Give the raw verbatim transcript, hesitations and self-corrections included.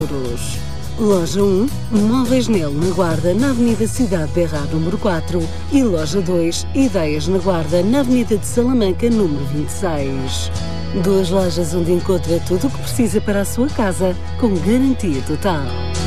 euros. Loja um, Móveis Nel na Guarda, na Avenida Cidade Berrar, número quatro. E Loja dois, Ideias na Guarda, na Avenida de Salamanca, número vinte e seis. Duas lojas onde encontra tudo o que precisa para a sua casa, com garantia total.